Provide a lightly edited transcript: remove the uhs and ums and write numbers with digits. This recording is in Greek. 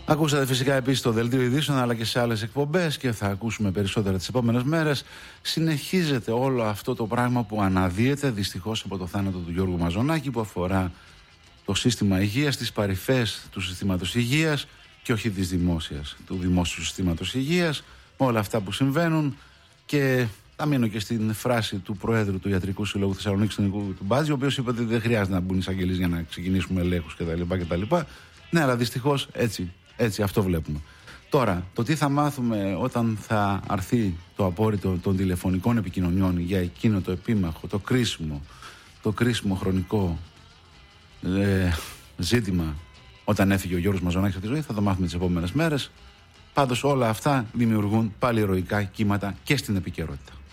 Ακούσατε φυσικά επίσης το Δελτίο Ειδήσεων, αλλά και σε άλλες εκπομπές, και θα ακούσουμε περισσότερα τις επόμενες μέρες. Συνεχίζεται όλο αυτό το πράγμα που αναδύεται δυστυχώς από το θάνατο του Γιώργου Μαζονάκη, που αφορά το σύστημα υγείας, τις παρυφές του συστήματος υγείας και όχι της δημόσιας, του δημόσιου συστήματος υγείας, όλα αυτά που συμβαίνουν. Και θα μείνω και στην φράση του Προέδρου του Ιατρικού Συλλόγου Θεσσαλονίκης, του Νικού του Μπάτζη, ο οποίος είπε ότι δεν χρειάζεται να μπουν εισαγγελίες για να ξεκινήσουμε ελέγχους κτλ. Ναι, αλλά δυστυχώς έτσι αυτό βλέπουμε. Τώρα, το τι θα μάθουμε όταν θα αρθεί το απόρριτο των τηλεφωνικών επικοινωνιών για εκείνο το επίμαχο, το κρίσιμο χρονικό ζήτημα όταν έφυγε ο Γιώργος Μαζονάκης από τη ζωή, θα το μάθουμε τις επόμενες μέρες. Πάντως όλα αυτά δημιουργούν πάλι ηρωικά κύματα και στην επικαιρότητα.